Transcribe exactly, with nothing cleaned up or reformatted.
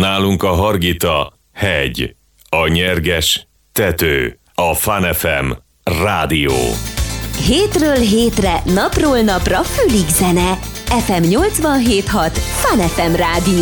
Nálunk a Hargita hegy, a Nyerges tető, a Fun ef em rádió. Hétről hétre, napról napra fülig zene. ef em nyolcvanhét hat Fun ef em rádió.